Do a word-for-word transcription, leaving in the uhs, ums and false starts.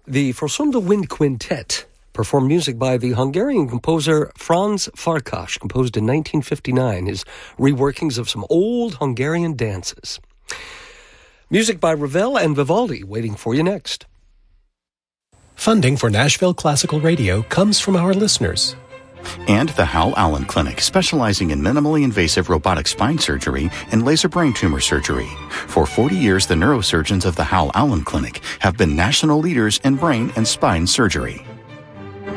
The Forsunda Wind Quintet performed music by the Hungarian composer Franz Farkas, composed in nineteen fifty-nine, his reworkings of some old Hungarian dances. Music by Ravel and Vivaldi waiting for you next. Funding for Nashville Classical Radio comes from our listeners. And the Hal Allen Clinic, specializing in minimally invasive robotic spine surgery and laser brain tumor surgery. For forty years, the neurosurgeons of the Hal Allen Clinic have been national leaders in brain and spine surgery.